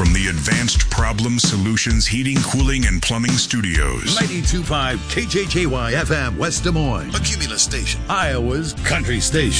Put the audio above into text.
from the Advanced Problem Solutions Heating, Cooling, and Plumbing Studios. 92.5 KJJY FM, West Des Moines. A Cumulus station. Iowa's country station.